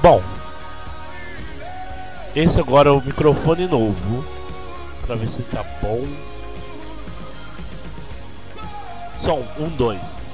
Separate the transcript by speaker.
Speaker 1: Bom, esse agora é o microfone novo, pra ver se tá bom. Som, 1, 2.